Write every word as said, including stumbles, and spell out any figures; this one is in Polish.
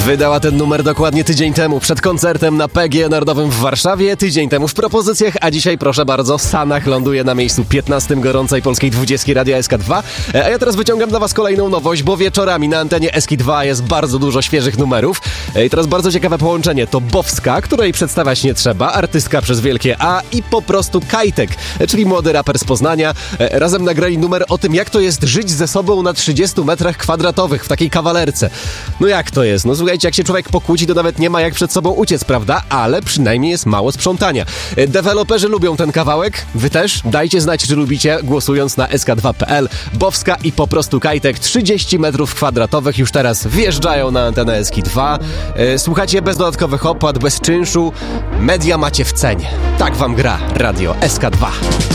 Wydała ten numer dokładnie tydzień temu, przed koncertem na P G Narodowym w Warszawie, tydzień temu w propozycjach, a dzisiaj, proszę bardzo, w Sanach ląduje na miejscu piętnastym gorącej polskiej dwudziestki Radia S K dwa. A ja teraz wyciągam dla was kolejną nowość, bo wieczorami na antenie S K dwa jest bardzo dużo świeżych numerów. I teraz bardzo ciekawe połączenie, to Bowska, której przedstawiać nie trzeba, artystka przez wielkie A, i po prostu Kajtek, czyli młody raper z Poznania. Razem nagrali numer o tym, jak to jest żyć ze sobą na trzydziestu metrach kwadratowych w takiej kawalerce. No jak to jest? No słuchajcie, jak się człowiek pokłóci, to nawet nie ma jak przed sobą uciec, prawda? Ale przynajmniej jest mało sprzątania. Deweloperzy lubią ten kawałek. Wy też? Dajcie znać, czy lubicie, głosując na S K dwa kropka P L. Bowska i po prostu Kajtek, trzydzieści metrów kwadratowych już teraz wjeżdżają na antenę S K dwa. Słuchacie bez dodatkowych opłat, bez czynszu. Media macie w cenie. Tak wam gra Radio S K dwa.